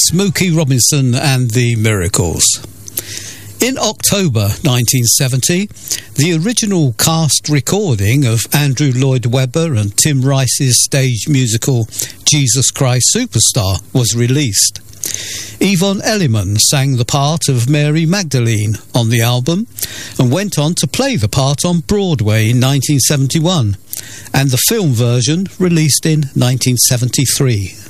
Smokey Robinson and the Miracles. In October 1970, the original cast recording of Andrew Lloyd Webber and Tim Rice's stage musical Jesus Christ Superstar was released. Yvonne Elliman sang the part of Mary Magdalene on the album and went on to play the part on Broadway in 1971, and the film version released in 1973.